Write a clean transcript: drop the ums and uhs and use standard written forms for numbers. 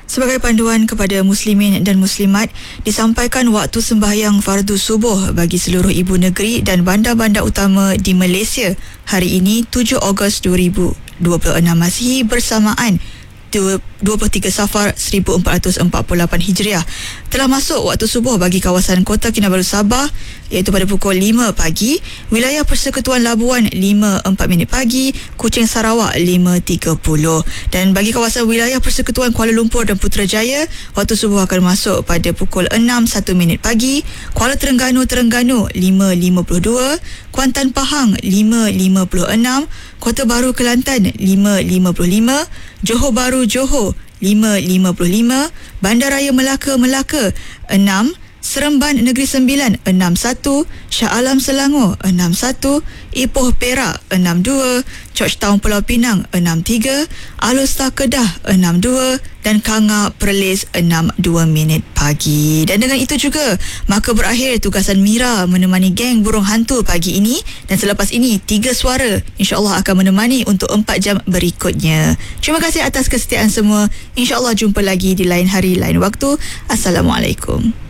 Sebagai panduan kepada muslimin dan muslimat, disampaikan waktu sembahyang fardu subuh bagi seluruh ibu negeri dan bandar-bandar utama di Malaysia hari ini 7 Ogos 2026 Masihi bersamaan 23 Safar 1448 Hijriah. Telah masuk waktu subuh bagi kawasan Kota Kinabalu Sabah iaitu pada pukul 5 pagi, wilayah Persekutuan Labuan 5:04 pagi, Kuching Sarawak 5:30, dan bagi kawasan wilayah Persekutuan Kuala Lumpur dan Putrajaya waktu subuh akan masuk pada pukul 6:01 pagi, Kuala Terengganu 5:52, Kuantan Pahang 5:56, Kota Baru Kelantan 5:55, Johor Bahru Johor 5:55, Bandaraya Melaka 6, Seremban Negeri Sembilan 61, Shah Alam Selangor 61, Ipoh Perak 62, Georgetown Pulau Pinang 63, Alor Kedah 62 dan Kanga Perlis 6:02 pagi. Dan dengan itu juga maka berakhir tugasan Mira menemani geng burung hantu pagi ini, dan selepas ini 3 suara insya-Allah akan menemani untuk 4 jam berikutnya. Terima kasih atas kesetiaan semua. Insya-Allah jumpa lagi di lain hari lain waktu. Assalamualaikum.